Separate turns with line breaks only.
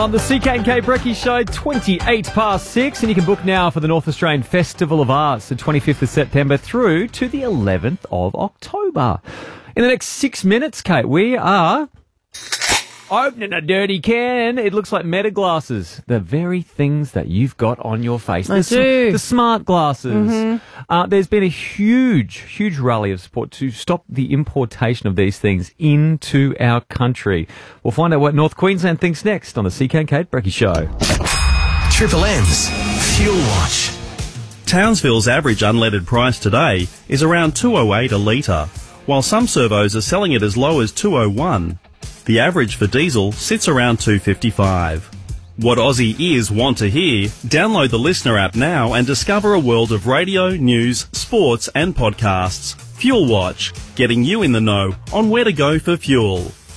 on the CK&K Brekkie Show, 28 past 6, and you can book now for the North Australian Festival of Arts, the 25th of September through to the 11th of October. In the next 6 minutes, Kate, we are opening a dirty can. It looks like Meta glasses, the very things that you've got on your face. The smart glasses. Mm-hmm. There's been a huge rally of support to stop the importation of these things into our country. We'll find out what North Queensland thinks next on the CK&K Brekkie Show.
Triple M's Fuel Watch.
Townsville's average unleaded price today is around $2.08 a litre, while some servos are selling it as low as $2.01. The average for diesel sits around $2.55. What Aussie ears want to hear? Download the Listener app now and discover a world of radio, news, sports and podcasts. Fuel Watch, getting you in the know on where to go for fuel.